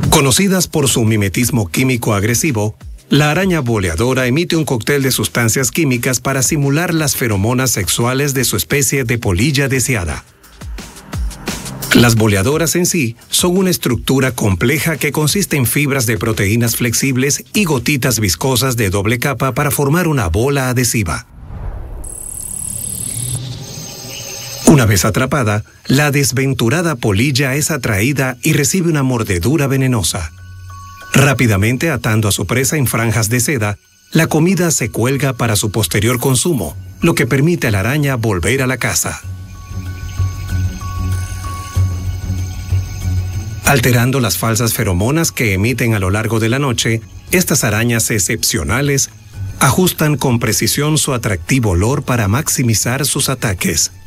Conocidas por su mimetismo químico agresivo, la araña boleadora emite un cóctel de sustancias químicas para simular las feromonas sexuales de su especie de polilla deseada. Las boleadoras en sí son una estructura compleja que consiste en fibras de proteínas flexibles y gotitas viscosas de doble capa para formar una bola adhesiva. Una vez atrapada, la desventurada polilla es atraída y recibe una mordedura venenosa. Rápidamente atando a su presa en franjas de seda, la comida se cuelga para su posterior consumo, lo que permite a la araña volver a la caza. Alterando las falsas feromonas que emiten a lo largo de la noche, estas arañas excepcionales ajustan con precisión su atractivo olor para maximizar sus ataques.